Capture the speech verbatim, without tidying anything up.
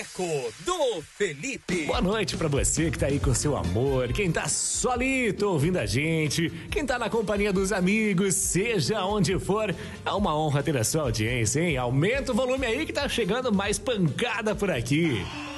Boteco do Felipe. Boa noite pra você que tá aí com seu amor, quem tá solito ouvindo a gente, quem tá na companhia dos amigos, seja onde for, é uma honra ter a sua audiência, hein? Aumenta o volume aí que tá chegando mais pancada por aqui.